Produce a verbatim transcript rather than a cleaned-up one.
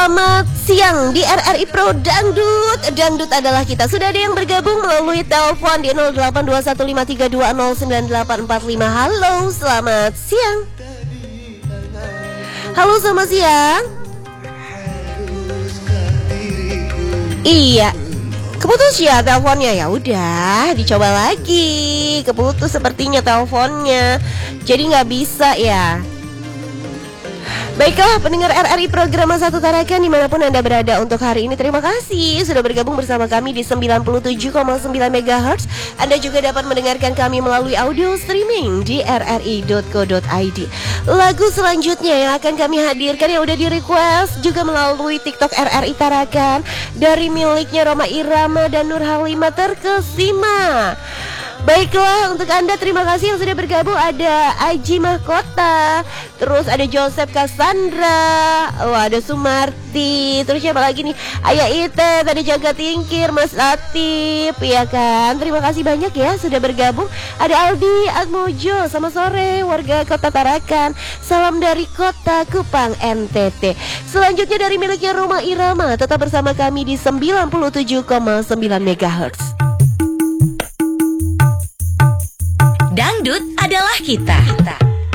Selamat siang di R R I Pro Dangdut. Dangdut adalah kita. Sudah ada yang bergabung melalui telepon di nol delapan dua satu lima tiga dua nol sembilan delapan empat lima. Halo, selamat siang. Halo, selamat siang. Iya, keputus ya teleponnya. Ya udah, dicoba lagi. Keputus sepertinya teleponnya. Jadi nggak bisa ya. Baiklah pendengar R R I Program Satu Tarakan dimanapun Anda berada untuk hari ini, terima kasih sudah bergabung bersama kami di sembilan puluh tujuh koma sembilan megahertz. Anda juga dapat mendengarkan kami melalui audio streaming di r r i dot co dot i d. Lagu selanjutnya yang akan kami hadirkan yang udah di request juga melalui TikTok R R I Tarakan dari miliknya Roma Irama dan Nur Halimah, Terkesima. Baiklah, untuk Anda terima kasih yang sudah bergabung. Ada Aji Mahkota, terus ada Joseph Cassandra, oh, ada Sumarti, terus siapa lagi nih? Ayah Ite, tadi Jaga Tingkir, Mas Latif, ya kan? Terima kasih banyak ya sudah bergabung. Ada Aldi Atmojo, selamat sore warga Kota Tarakan. Salam dari Kota Kupang, N T T. Selanjutnya dari miliknya Roma Irama, tetap bersama kami di sembilan puluh tujuh koma sembilan megahertz. Dangdut adalah kita. kita.